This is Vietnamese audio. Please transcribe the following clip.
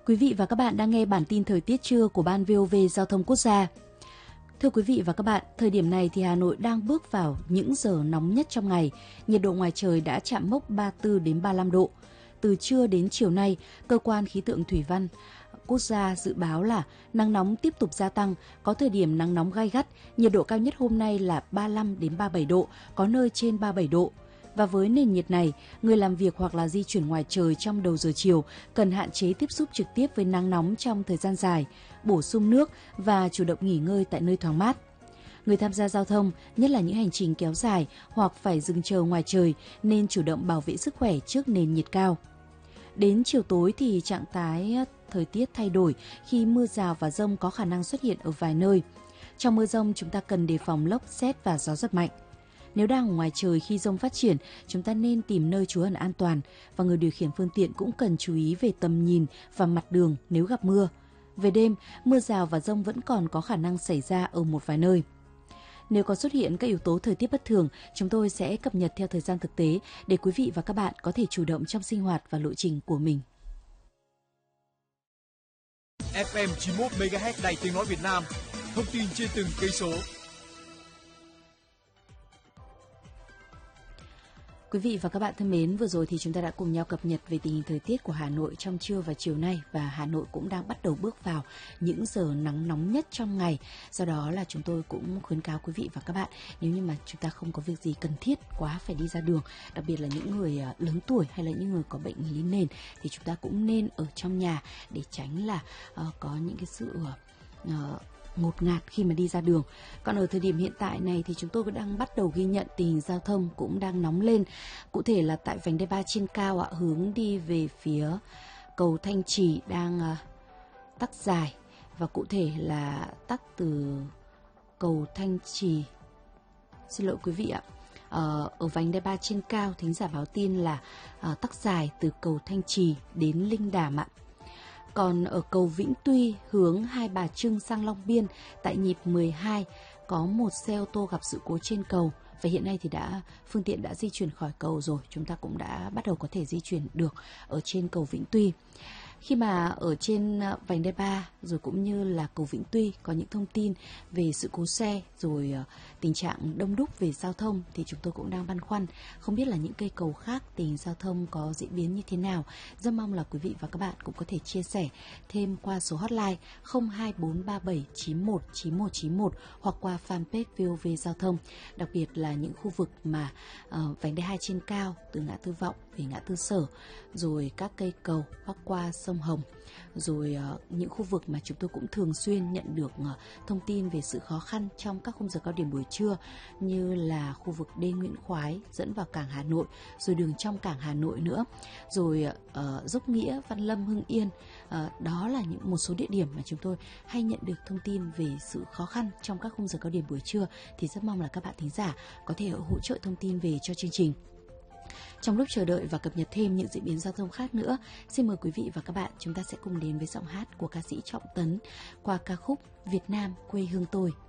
Quý vị và các bạn đang nghe bản tin thời tiết trưa của Ban VOV Giao thông Quốc gia. Thưa quý vị và các bạn, thời điểm này thì Hà Nội đang bước vào những giờ nóng nhất trong ngày. Nhiệt độ ngoài trời đã chạm mốc 34 đến 35 độ. Từ trưa đến chiều nay, Cơ quan Khí tượng Thủy văn Quốc gia dự báo là nắng nóng tiếp tục gia tăng, có thời điểm nắng nóng gay gắt, nhiệt độ cao nhất hôm nay là 35 đến 37 độ, có nơi trên 37 độ. Và với nền nhiệt này, người làm việc hoặc là di chuyển ngoài trời trong đầu giờ chiều cần hạn chế tiếp xúc trực tiếp với nắng nóng trong thời gian dài, bổ sung nước và chủ động nghỉ ngơi tại nơi thoáng mát. Người tham gia giao thông, nhất là những hành trình kéo dài hoặc phải dừng chờ ngoài trời, nên chủ động bảo vệ sức khỏe trước nền nhiệt cao. Đến chiều tối thì trạng thái thời tiết thay đổi khi mưa rào và dông có khả năng xuất hiện ở vài nơi. Trong mưa dông, chúng ta cần đề phòng lốc, sét và gió giật mạnh. Nếu đang ở ngoài trời khi dông phát triển, chúng ta nên tìm nơi trú ẩn an toàn và người điều khiển phương tiện cũng cần chú ý về tầm nhìn và mặt đường nếu gặp mưa. Về đêm, mưa rào và dông vẫn còn có khả năng xảy ra ở một vài nơi. Nếu có xuất hiện các yếu tố thời tiết bất thường, chúng tôi sẽ cập nhật theo thời gian thực tế để quý vị và các bạn có thể chủ động trong sinh hoạt và lộ trình của mình. FM 91 MHz Đài Tiếng nói Việt Nam, thông tin trên từng cây số. Quý vị và các bạn thân mến, vừa rồi thì chúng ta đã cùng nhau cập nhật về tình hình thời tiết của Hà Nội trong trưa và chiều nay, và Hà Nội cũng đang bắt đầu bước vào những giờ nắng nóng nhất trong ngày. Do đó là chúng tôi cũng khuyến cáo quý vị và các bạn, nếu như mà chúng ta không có việc gì cần thiết quá phải đi ra đường, đặc biệt là những người lớn tuổi hay là những người có bệnh lý nền, thì chúng ta cũng nên ở trong nhà để tránh là có những cái sự ngột ngạt khi mà đi ra đường. Còn ở thời điểm hiện tại này thì chúng tôi cũng đang bắt đầu ghi nhận tình hình giao thông cũng đang nóng lên. Cụ thể là tại vành đai 3 trên cao hướng đi về phía cầu Thanh Trì đang tắc dài, và cụ thể là tắc từ cầu Thanh Trì. Xin lỗi quý vị ạ. Ở vành đai 3 trên cao, thính giả báo tin là tắc dài từ cầu Thanh Trì đến Linh Đàm ạ. Còn ở cầu Vĩnh Tuy hướng Hai Bà Trưng sang Long Biên tại nhịp 12 có một xe ô tô gặp sự cố trên cầu, và hiện nay thì phương tiện đã di chuyển khỏi cầu rồi, chúng ta cũng đã bắt đầu có thể di chuyển được ở trên cầu Vĩnh Tuy. Khi mà ở trên vành đai 3 rồi cũng như là cầu Vĩnh Tuy có những thông tin về sự cố xe rồi tình trạng đông đúc về giao thông, thì chúng tôi cũng đang băn khoăn không biết là những cây cầu khác tình hình giao thông có diễn biến như thế nào. Rất mong là quý vị và các bạn cũng có thể chia sẻ thêm qua số hotline 02437919191 hoặc qua fanpage VOV Giao thông, đặc biệt là những khu vực mà vành đai 2 trên cao từ ngã tư Vọng về ngã tư Sở, rồi các cây cầu bắc qua sông Hồng, rồi những khu vực mà chúng tôi cũng thường xuyên nhận được thông tin về sự khó khăn trong các khung giờ cao điểm buổi trưa, như là khu vực đê Nguyễn Khoái dẫn vào cảng Hà Nội, rồi đường trong cảng Hà Nội nữa, rồi Dốc Nghĩa, Văn Lâm, Hưng Yên. Đó là một số địa điểm mà chúng tôi hay nhận được thông tin về sự khó khăn trong các khung giờ cao điểm buổi trưa, thì rất mong là các bạn thính giả có thể hỗ trợ thông tin về cho chương trình. Trong lúc chờ đợi và cập nhật thêm những diễn biến giao thông khác nữa, xin mời quý vị và các bạn chúng ta sẽ cùng đến với giọng hát của ca sĩ Trọng Tấn qua ca khúc Việt Nam quê hương tôi.